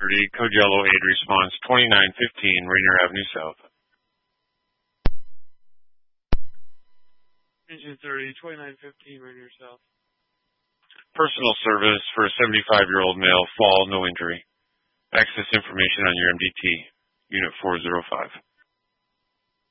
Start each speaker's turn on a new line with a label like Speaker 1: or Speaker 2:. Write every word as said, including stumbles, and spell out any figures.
Speaker 1: thirty, code yellow eight, response twenty-nine fifteen, Rainier Avenue South.
Speaker 2: Engine thirty, twenty-nine fifteen, Rainier South.
Speaker 1: Personal service for a seventy-five-year-old male, fall, no injury. Access information on your M D T, Unit four oh five.